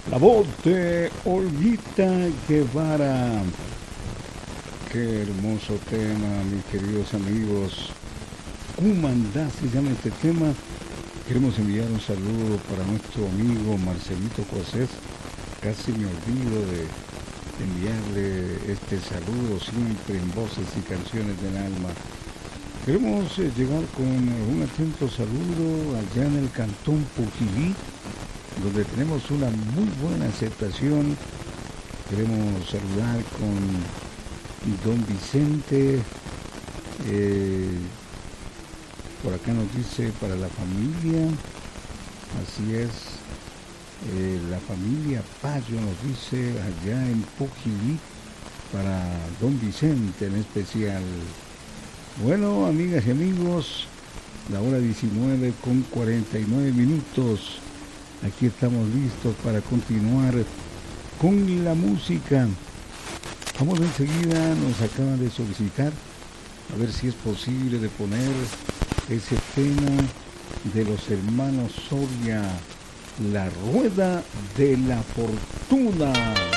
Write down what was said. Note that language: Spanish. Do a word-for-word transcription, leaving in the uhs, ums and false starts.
La voz de Olguita Guevara. Qué hermoso tema, mis queridos amigos. Cumandá se llama este tema. Queremos enviar un saludo para nuestro amigo Marcelito Cosés. Casi me olvido de enviarle este saludo siempre en voces y canciones del alma. Queremos eh, llegar con un atento saludo allá en el cantón Pujilí, donde tenemos una muy buena aceptación. Queremos saludar con don Vicente, eh, por acá nos dice para la familia, así es, eh, la familia Payo nos dice allá en Pujilí, para don Vicente en especial. Bueno, amigas y amigos, la hora diecinueve con cuarenta y nueve minutos. Aquí estamos listos para continuar con la música. Vamos enseguida, nos acaban de solicitar, a ver si es posible de poner ese tema de los hermanos Soria, La Rueda de la Fortuna.